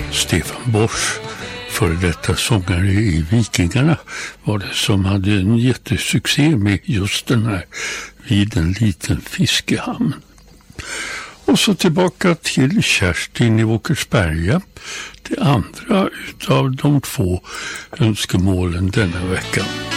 Stefan Borsch, före detta sångare i Vikingarna, var det som hade en jättesuccé med just den här Vid en liten fiskehamn. Och så tillbaka till Kerstin i Åkersberga, det andra utav de två önskemålen denna vecka.